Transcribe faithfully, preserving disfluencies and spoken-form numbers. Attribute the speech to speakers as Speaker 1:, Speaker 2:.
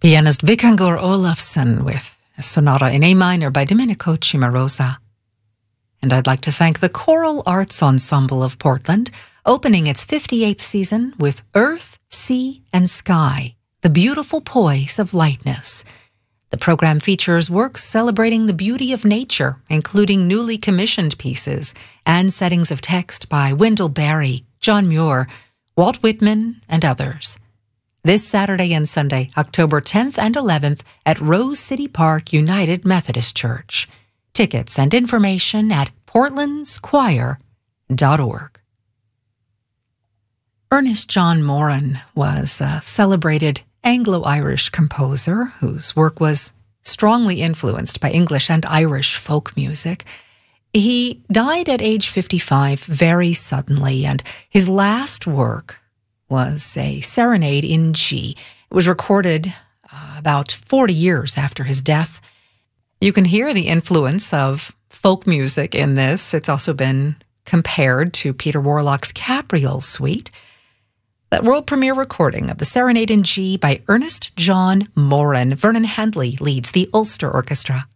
Speaker 1: Pianist Vikingur Olafsson with a sonata in A minor by Domenico Cimarosa. And I'd like to thank the Choral Arts Ensemble of Portland, opening its fifty-eighth season with Earth, Sea, and Sky, the beautiful poise of lightness. The program features works celebrating the beauty of nature, including newly commissioned pieces and settings of text by Wendell Berry, John Muir, Walt Whitman, and others. This Saturday and Sunday, October tenth and eleventh, at Rose City Park United Methodist Church. Tickets and information at portlands choir dot org. Ernest John Moran was a celebrated Anglo-Irish composer whose work was strongly influenced by English and Irish folk music. He died at age fifty-five very suddenly, and his last work was a serenade in G. It was recorded uh, about forty years after his death. You can hear the influence of folk music in this. It's also been compared to Peter Warlock's Capriole Suite. That world premiere recording of the Serenade in G by Ernest John Moran. Vernon Handley leads the Ulster Orchestra.